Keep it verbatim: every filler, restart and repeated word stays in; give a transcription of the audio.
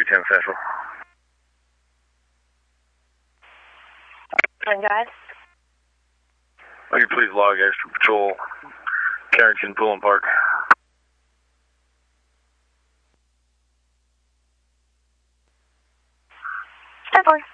three ten Central. And guys? Will you please log extra patrol, Carrington Pool and Park? ten four.